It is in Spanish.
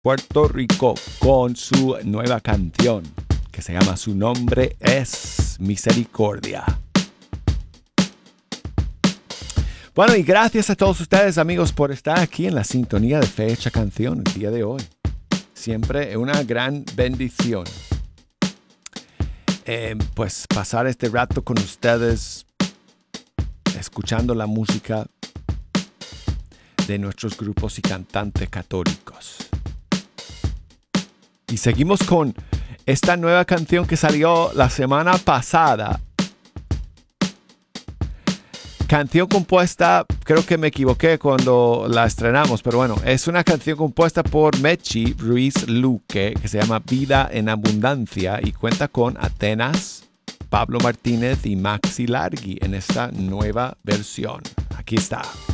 Puerto Rico con su nueva canción que se llama Su nombre es Misericordia. Bueno, y gracias a todos ustedes, amigos, por estar aquí en la sintonía de Fecha Canción el día de hoy. Siempre una gran bendición. Pues pasar este rato con ustedes, escuchando la música de nuestros grupos y cantantes católicos. Y seguimos con esta nueva canción que salió la semana pasada. Canción compuesta, creo que me equivoqué cuando la estrenamos, pero bueno, es una canción compuesta por Mechi Ruiz Luque, que se llama Vida en Abundancia y cuenta con Atenas, Pablo Martínez y Maxi Largui en esta nueva versión. Aquí está.